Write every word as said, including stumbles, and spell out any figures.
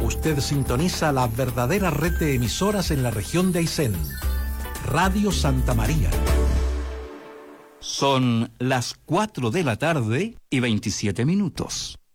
Usted sintoniza la verdadera red de emisoras en la región de Aysén. Radio Santa María. Son las cuatro de la tarde y veintisiete minutos.